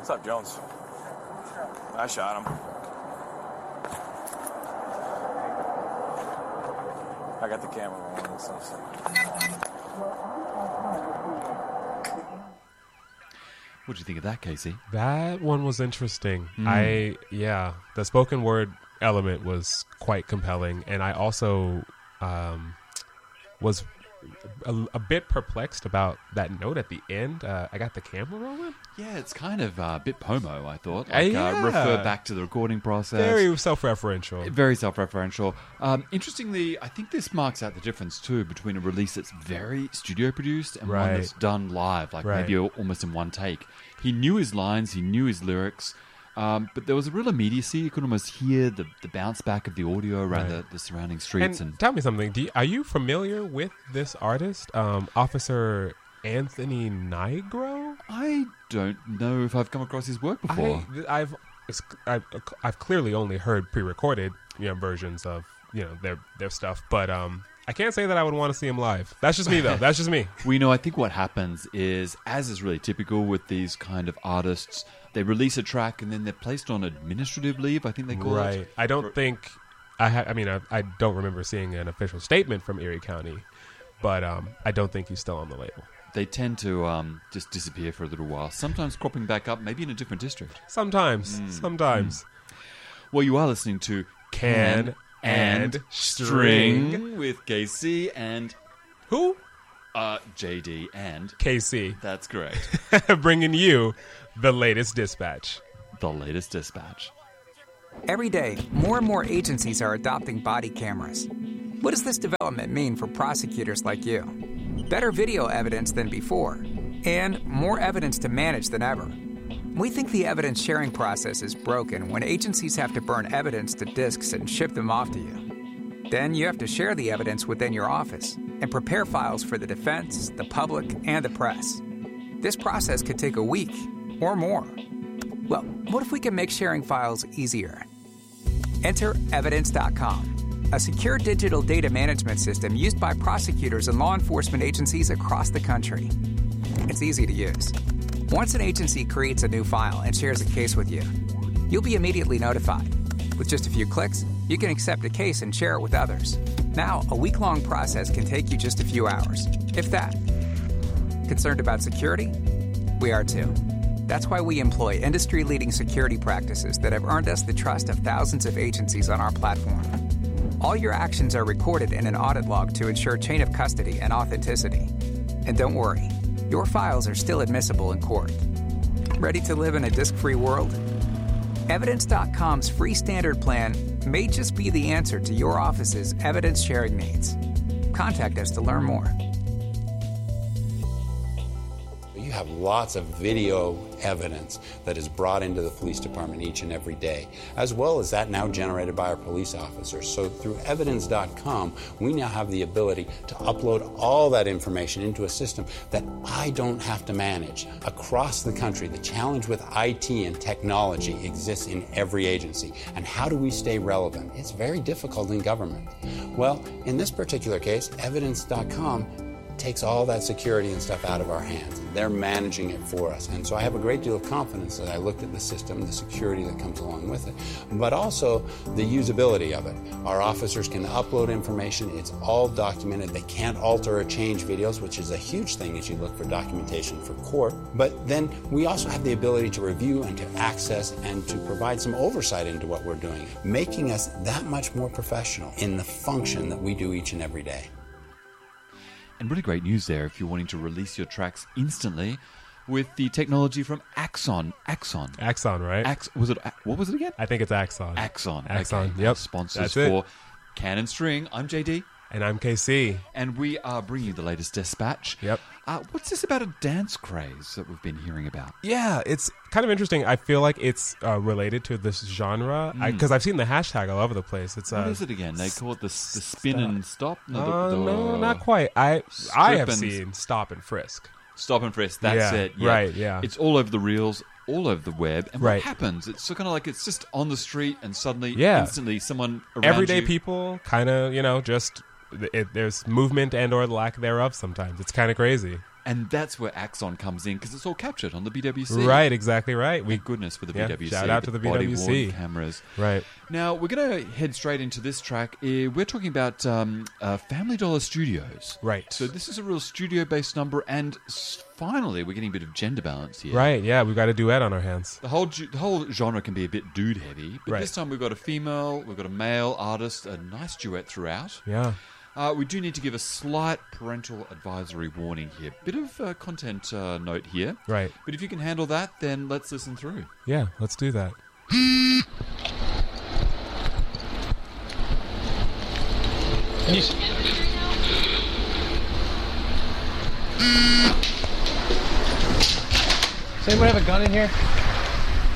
What's up, Jones? I shot him. I got the camera rolling. So. What do you think of that, Casey? That one was interesting. The spoken word element was quite compelling, and I also was a bit perplexed about that note at the end. I got the camera rolling. Yeah, it's kind of a bit Pomo, I thought. Yeah. Refer back to the recording process. Very self-referential. Very self-referential. Interestingly, I think this marks out the difference, too, between a release that's very studio-produced and one that's done live, maybe almost in one take. He knew his lines, he knew his lyrics, but there was a real immediacy. You could almost hear the bounce back of the audio around the surrounding streets. And tell me something. Are you familiar with this artist, Officer Anthony Nigro? I don't know if I've come across his work before. I've clearly only heard pre-recorded versions of their stuff, but I can't say that I would want to see him live. That's just me, though. That's just me. I think what happens is, as is really typical with these kind of artists, they release a track and then they're placed on administrative leave, I think they call it. Right. I don't think... I don't remember seeing an official statement from Erie County, but I don't think he's still on the label. They tend to just disappear for a little while, sometimes cropping back up, maybe in a different district. Sometimes. Well, you are listening to Can and String with KC and... Who? JD and... KC. That's correct. Bringing you the latest dispatch. The latest dispatch. Every day, more and more agencies are adopting body cameras. What does this development mean for prosecutors like you? Better video evidence than before, and more evidence to manage than ever. We think the evidence sharing process is broken when agencies have to burn evidence to disks and ship them off to you. Then you have to share the evidence within your office and prepare files for the defense, the public, and the press. This process could take a week or more. Well, what if we can make sharing files easier? Enter Evidence.com, a secure digital data management system used by prosecutors and law enforcement agencies across the country. It's easy to use. Once an agency creates a new file and shares a case with you, you'll be immediately notified. With just a few clicks, you can accept a case and share it with others. Now, a week-long process can take you just a few hours, if that. Concerned about security? We are too. That's why we employ industry-leading security practices that have earned us the trust of thousands of agencies on our platform. All your actions are recorded in an audit log to ensure chain of custody and authenticity. And don't worry, your files are still admissible in court. Ready to live in a disk-free world? Evidence.com's free standard plan may just be the answer to your office's evidence sharing needs. Contact us to learn more. You have lots of video evidence that is brought into the police department each and every day, as well as that now generated by our police officers. So through evidence.com, we now have the ability to upload all that information into a system that I don't have to manage. Across the country, the challenge with IT and technology exists in every agency. And how do we stay relevant? It's very difficult in government. Well, in this particular case, evidence.com takes all that security and stuff out of our hands. They're managing it for us. And so I have a great deal of confidence that I looked at the system, the security that comes along with it, but also the usability of it. Our officers can upload information. It's all documented. They can't alter or change videos, which is a huge thing as you look for documentation for court. But then we also have the ability to review and to access and to provide some oversight into what we're doing, making us that much more professional in the function that we do each and every day. And really great news there if you're wanting to release your tracks instantly with the technology from Axon. Axon, right? What was it again? I think it's Axon. Axon. Okay. Yep. Sponsors for Can and String. I'm JD. And I'm KC. And we are bringing you the latest dispatch. Yep. What's this about a dance craze that we've been hearing about? Yeah, it's kind of interesting. I feel like it's related to this genre because I've seen the hashtag all over the place. It's what is it again? They call it the spin and stop? No, not quite. I have seen stop and frisk. Stop and frisk, that's it. Yeah. Right, yeah. It's all over the reels, all over the web. And right. What happens? It's kind of like it's just on the street and suddenly, instantly, someone around everyday people kind of, just... there's movement and or lack thereof sometimes. It's kind of crazy. And that's where Axon comes in because it's all captured on the BWC. Right, exactly right. Thank goodness for the BWC. Shout out to the BWC. Body-worn cameras. Right. Now, we're going to head straight into this track. We're talking about Family Dollar Studios. Right. So this is a real studio-based number, and finally, we're getting a bit of gender balance here. Right, yeah, we've got a duet on our hands. The whole genre can be a bit dude-heavy, but Right. this time we've got a female, we've got a male artist, a nice duet throughout. Yeah. We do need to give a slight parental advisory warning here. Bit of content note here. Right. But if you can handle that, then let's listen through. Yeah, let's do that. Does anyone have a gun in here?